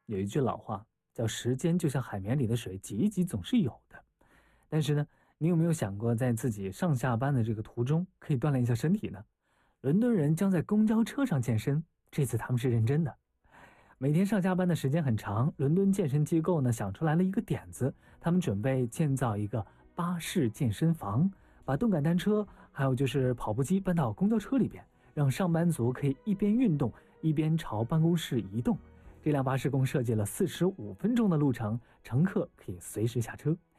有一句老话叫“时间就像海绵里的水，挤一挤总是有的”。但是呢，你有没有想过，在自己上下班的这个途中，可以锻炼一下身体呢？伦敦人将在公交车上健身，这次他们是认真的。每天上下班的时间很长，伦敦健身机构呢想出来了一个点子，他们准备建造一个巴士健身房，把动感单车还有就是跑步机搬到公交车里边，让上班族可以一边运动一边朝办公室移动。这辆巴士共设计了45分钟的路程，乘客可以随时下车。